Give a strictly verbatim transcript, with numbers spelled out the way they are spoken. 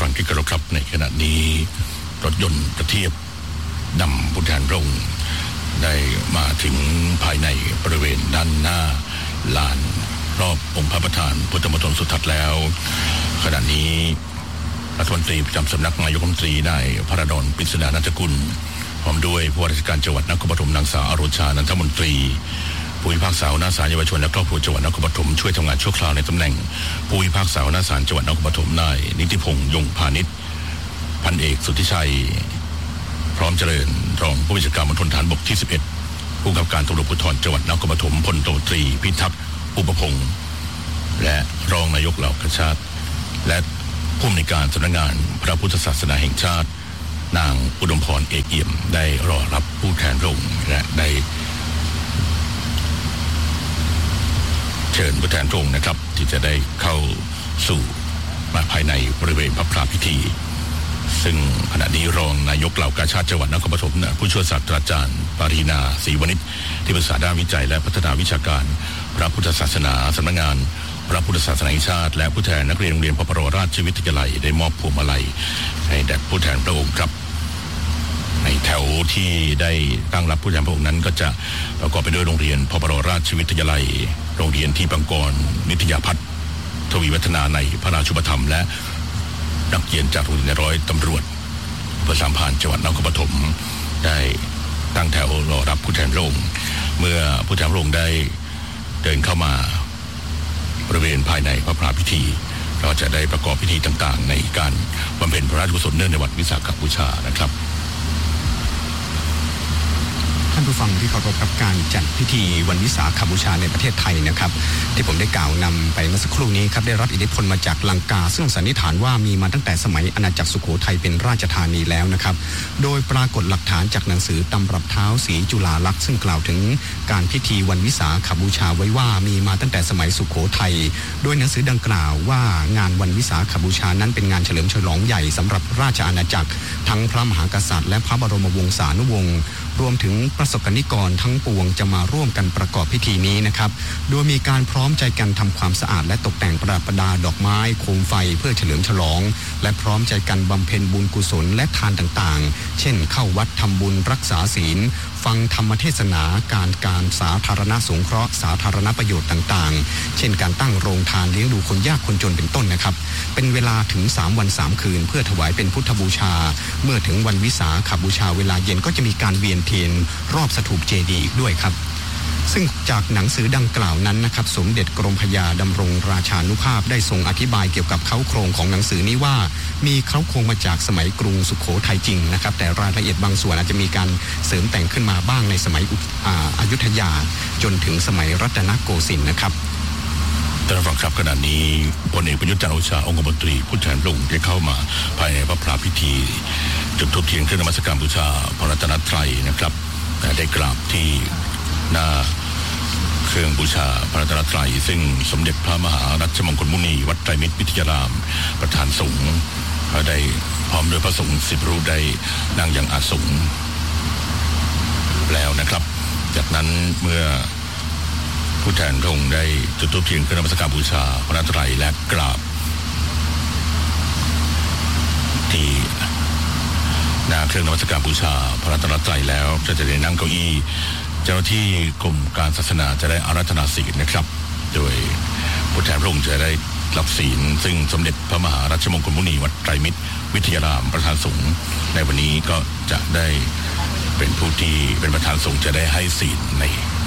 านที่เคารพครับในขณะนี้รถยนต์ประเทียบนำผู้แทนพระองค์ได้มาถึงภายในบริเวณด้านหน้าลานรอบองค์พระประธานพุทธมณฑลสุทัศน์แล้วขณะนี้รัฐมนตรีประจำสำนักนายกรัฐมนตรีนายพระดลปริศนานันทกุลพร้อมด้วยผู้ว่าราชการจังหวัดนครปฐมนางสาวอโรชานันทมนตรีผู้พิพากษาหัวหน้าศาลเยาวชนและครอบครัวจังหวัดนครปฐมช่วยทำงานชั่วคราวในตำแหน่งผู้พิพากษาหัวหน้าศาลจังหวัดนครปฐมนายนิติพงษ์ยงพานิชพันเอกสุทธิชัยพร้อมเจริญรองผู้บัญชาการมณฑลทหารบกที่สิบเอ็ดผู้กำกับการตำรวจภูธรจังหวัดนครปฐมพลโทตรีพิทักษ์อุปพงษ์และรองนายกเหล่ากชาติและผู้อำนวยการสำนักงานพระพุทธศาสนาแห่งชาตินางอุดมพรเอกเอี่ยมได้รอรับผู้แทนพระองค์และได้เชิญผู้แทนพระองค์นะครับที่จะได้เข้าสู่มาภายในบริเวณพระพราพิธีซึ่งขณะนี้รองนายกเหล่ากาชาติจังหวัดนครปฐมนะผู้ช่วยศาสตราจารย์ปารีนาศรีวณิชที่ปรึกษาด้านวิจัยและพัฒนาวิชาการพระพุทธศาสนาสำนักงานพระพุทธศาสนาแห่งชาติและผู้แทนนักเรียนโรงเรียนพระปรราชวิทยาลัยได้มอบพวงมาลัยให้แด่ผู้แทนพระองค์ครับในแถวที่ได้ตั้งรับผู้แทนพระองค์นั้นก็จะประกอบไปด้วยโรงเรียนพระปรราชวิทยาลัยโรงเรียนที่ปังกรนิตยาพัฒน์ทวีวัฒนาในพระราชุปถัมภ์และนักเรียนจากโรงเรียนร้อยตำรวจอำเภอสามพรานจังหวัดนครปฐมได้ตั้งแถวรอรับผู้แทนพระองค์เมื่อผู้แทนพระองค์ได้เดินเข้ามาบริเวณภายในพระพราพิธีเราจะได้ประกอบพิธีต่างๆในการบำเพ็ญพระราชกุศลเนื่องในวันวิสาขบูชานะครับท่านผู้ฟังที่เคารพกับการจัดพิธีวันวิสาขบูชาในประเทศไทยนะครับที่ผมได้กล่าวนำไปเมื่อสักครู่นี้ครับได้รับอิทธิพลมาจากลังกาซึ่งสันนิษฐานว่ามีมาตั้งแต่สมัยอาณาจักรสุโขทัยเป็นราชธานีแล้วนะครับโดยปรากฏหลักฐานจากหนังสือตำรับเท้าศรีจุฬาลักษณ์ซึ่งกล่าวถึงการพิธีวันวิสาขบูชาไว้ว่ามีมาตั้งแต่สมัยสุโขทัยโดยหนังสือดังกล่าวว่างานวันวิสาขบูชานั้นเป็นงานเฉลิมฉลองใหญ่สำหรับราชอาณาจักรทั้งพระมหากษัตริย์และพระบรมวงศานุวงศ์รวมถึงประสบกนิกรทั้งปวงจะมาร่วมกันประกอบพิธีนี้นะครับโดยมีการพร้อมใจกันทำความสะอาดและตกแต่งประดับประดาดอกไม้โคมไฟเพื่อเฉลิมฉลองและพร้อมใจกันบำเพ็ญบุญกุศลและทานต่างๆเช่นเข้าวัดทำบุญรักษาศีลฟังธรรมเทศนาการการสาธารณสงเคราะห์สาธารณประโยชน์ต่างๆเช่นการตั้งโรงทานเลี้ยงดูคนยากคนจนเป็นต้นนะครับเป็นเวลาถึงสามวันสามคืนเพื่อถวายเป็นพุทธบูชาเมื่อถึงวันวิสาขบูชาเวลาเย็นก็จะมีการเวียนเทียนรอบสถูปเจดีย์อีกด้วยครับซึ่งจากหนังสือดังกล่าวนั้นนะครับสมเด็จกรมพระยาดำรงราชานุภาพได้ทรงอธิบายเกี่ยวกับเค้าโครงของหนังสือนี้ว่ามีเค้าโครงมาจากสมัยกรุงสุโขทัยจริงนะครับแต่รายละเอียดบางส่วนอาจจะมีการเสริมแต่งขึ้นมาบ้างในสมัยอยุธยาจนถึงสมัยรัตนโกสินทร์นะครับท่านผู้ฟังครับขณะนี้พลเอกประยุทธ์จันทร์โอชาองคมนตรีผู้แทนพระองค์ได้เข้ามาภายในพระพราพิธีจุดธูปเทียนเครื่องนมัสการบูชาพระรัตนตรัยนะครับได้กราบที่หน้าเครื่องบูชาพระรัตนตรัยซึ่งสมเด็จพระมหารัชมงคลมุนีวัดไตรมิตรวิทยารามประธานสงฆ์ได้พร้อมด้วยพระสงฆ์สิบรูปได้นั่งอย่างอาสงฆ์แล้วนะครับจากนั้นเมื่อผู้แทนพระองค์ได้จุดธูปเทียนเครื่องนมัสการบูชาพระรัตนตรัยและกราบที่หน้าเครื่องนมัสการบูชาพระรัตนตรัยแล้วจะจะได้นั่งเก้าอี้เจ้าหน้าที่กรมการศาสนาจะได้อาราธนาศีลนะครับโดยผู้แทนพระองค์จะได้รับศีลซึ่งสมเด็จพระมหารัชมงคลมุนีวัดไตรมิตรวิทยารามประธานสงฆ์ในวันนี้ก็จะได้เป็นผู้ที่เป็นประธานสงฆ์จะได้ให้ศีลใน